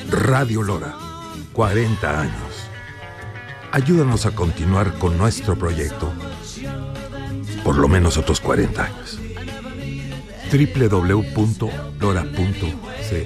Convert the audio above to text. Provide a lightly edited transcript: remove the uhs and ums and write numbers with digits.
Radio Lora, 40 años. Ayúdanos a continuar con nuestro proyecto por lo menos otros 40 años. www.lora.org